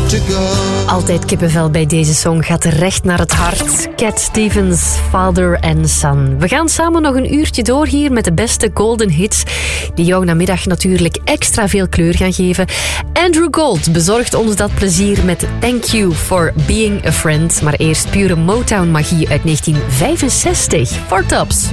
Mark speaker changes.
Speaker 1: to go.
Speaker 2: Altijd kippenvel bij deze song, gaat recht naar het hart. Cat Stevens, Father and Son. We gaan samen nog een uurtje door hier met de beste golden hits die jou namiddag natuurlijk extra veel kleur gaan geven. Andrew Gold bezorgt ons dat plezier met Thank You for Being a Friend. Maar eerst pure Motown magie uit 1965. Four Tops.